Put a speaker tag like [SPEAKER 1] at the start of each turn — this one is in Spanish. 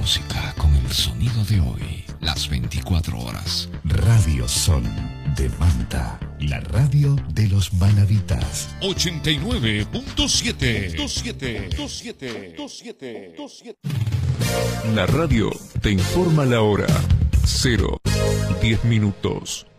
[SPEAKER 1] música con el sonido de hoy, las 24 horas.
[SPEAKER 2] Radio Sol de Manta, la radio de los manavitas.
[SPEAKER 3] 89.7. La radio te informa la hora. 0:10.